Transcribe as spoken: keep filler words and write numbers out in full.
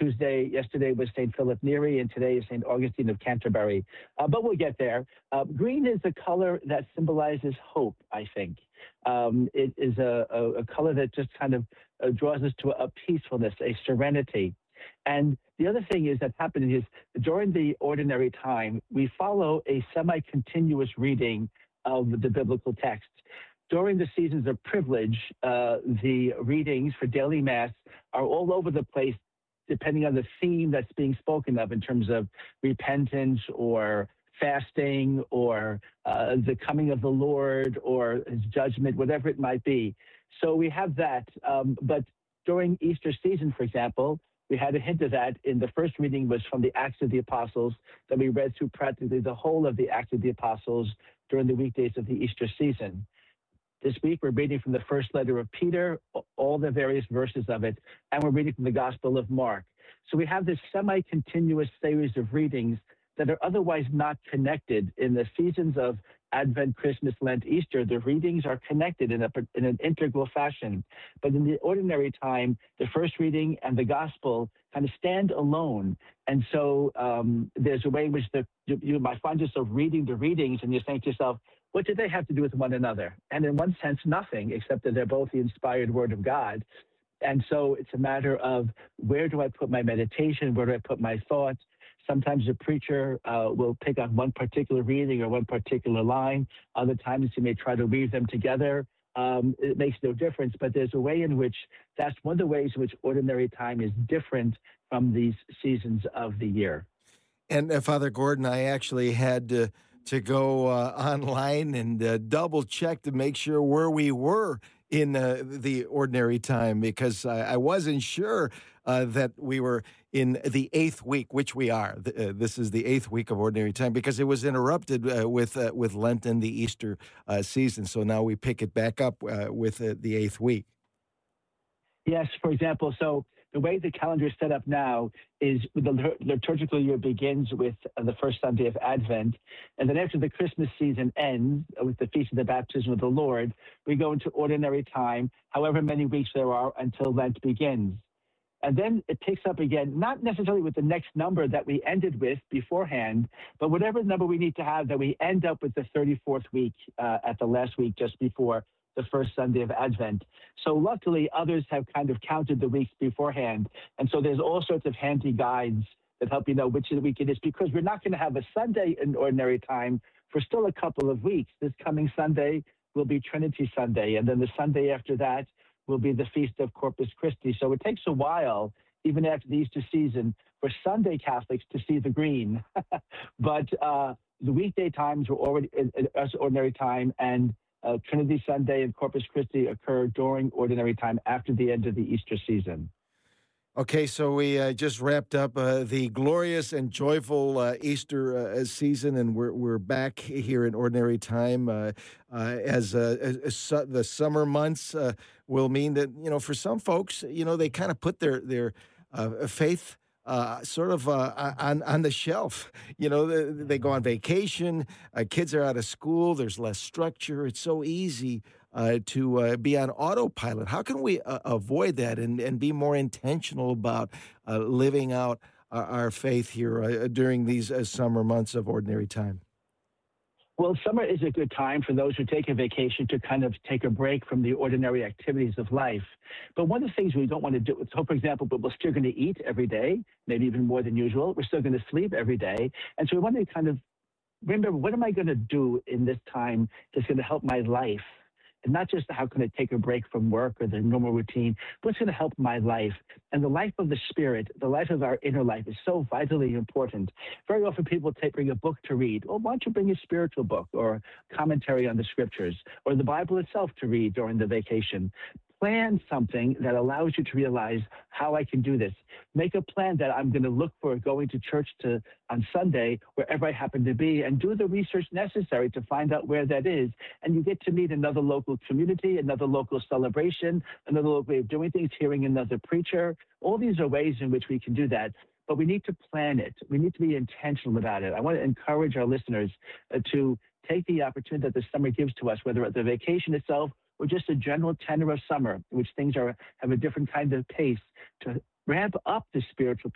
Tuesday, yesterday was Saint Philip Neri, and today is Saint Augustine of Canterbury. Uh, but we'll get there. Uh, green is a color that symbolizes hope, I think. Um, it is a, a, a color that just kind of uh, draws us to a peacefulness, a serenity. And the other thing is that happening is during the ordinary time, we follow a semi-continuous reading of the biblical text. During the seasons of privilege, uh, the readings for daily mass are all over the place, depending on the theme that's being spoken of in terms of repentance or fasting or uh, the coming of the Lord or his judgment, whatever it might be. So we have that. Um, but during Easter season, for example, we had a hint of that in the first reading was from the Acts of the Apostles that we read through practically the whole of the Acts of the Apostles during the weekdays of the Easter season. This week, we're reading from the first letter of Peter, all the various verses of it, and we're reading from the Gospel of Mark. So we have this semi-continuous series of readings that are otherwise not connected. In the seasons of Advent, Christmas, Lent, Easter, the readings are connected in, a, in an integral fashion. But in the ordinary time, the first reading and the Gospel kind of stand alone. And so um, there's a way in which the, you, you might find yourself reading the readings and you're saying to yourself, what do they have to do with one another? And in one sense, nothing, except that they're both the inspired word of God. And so it's a matter of where do I put my meditation? Where do I put my thoughts? Sometimes a preacher uh, will pick on one particular reading or one particular line. Other times he may try to weave them together. Um, it makes no difference, but there's a way in which that's one of the ways in which ordinary time is different from these seasons of the year. And uh, Father Gordon, I actually had to to go uh, online and uh, double check to make sure where we were in uh, the ordinary time, because I, I wasn't sure uh, that we were in the eighth week, which we are. Uh, this is the eighth week of ordinary time because it was interrupted uh, with uh, with Lent and the Easter uh, season. So now we pick it back up uh, with uh, the eighth week. Yes, for example, so the way the calendar is set up now is the liturgical year begins with the first Sunday of Advent, and then after the Christmas season ends with the Feast of the Baptism of the Lord, we go into ordinary time, however many weeks there are until Lent begins. And then it picks up again, not necessarily with the next number that we ended with beforehand, but whatever number we need to have that we end up with the thirty-fourth week uh, at the last week just before the first Sunday of Advent. So luckily, others have kind of counted the weeks beforehand. And so there's all sorts of handy guides that help you know which week it is, because we're not going to have a Sunday in ordinary time for still a couple of weeks. This coming Sunday will be Trinity Sunday, and then the Sunday after that will be the Feast of Corpus Christi. So it takes a while, even after the Easter season, for Sunday Catholics to see the green. But uh, the weekday times were already in, in ordinary time, and Uh, Trinity Sunday and Corpus Christi occur during ordinary time after the end of the Easter season. Okay, so we uh, just wrapped up uh, the glorious and joyful uh, Easter uh, season, and we're we're back here in ordinary time. Uh, uh, as, uh, as, as su- the summer months uh, will mean that, you know, for some folks, you know, they kind of put their their uh, faith Uh, sort of uh, on on the shelf. You know, they, they go on vacation. Uh, kids are out of school. There's less structure. It's so easy uh, to uh, be on autopilot. How can we uh, avoid that and, and be more intentional about uh, living out our, our faith here uh, during these uh, summer months of ordinary time? Well, summer is a good time for those who take a vacation to kind of take a break from the ordinary activities of life. But one of the things we don't want to do, so for example, but we're still going to eat every day, maybe even more than usual. We're still going to sleep every day. And so we want to kind of remember, what am I going to do in this time that's going to help my life? And not just how can I take a break from work or the normal routine, but what's going to help my life. And the life of the spirit, the life of our inner life is so vitally important. Very often people take, bring a book to read. Well, why don't you bring a spiritual book or commentary on the scriptures or the Bible itself to read during the vacation? Plan something that allows you to realize how I can do this. Make a plan that I'm going to look for going to church to on Sunday, wherever I happen to be, and do the research necessary to find out where that is. And you get to meet another local community, another local celebration, another local way of doing things, hearing another preacher. All these are ways in which we can do that. But we need to plan it. We need to be intentional about it. I want to encourage our listeners uh, to take the opportunity that the summer gives to us, whether at the vacation itself or just a general tenor of summer, in which things are have a different kind of pace, to ramp up the spiritual